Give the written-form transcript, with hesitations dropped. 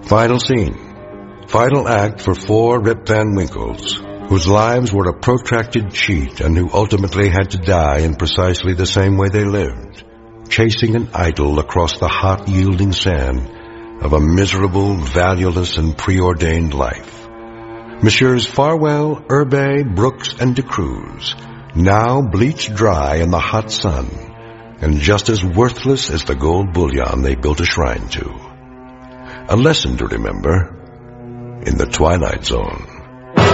Final scene. Final act for 4 Rip Van Winkles, whose lives were a protracted cheat and who ultimately had to die in precisely the same way they lived, chasing an idol across the hot, yielding sand of a miserable, valueless, and preordained life. Messieurs Farwell, Herbe, Brooks, and De Cruz, now bleached dry in the hot sun, and just as worthless as the gold bullion they built a shrine to. A lesson to remember in the Twilight Zone.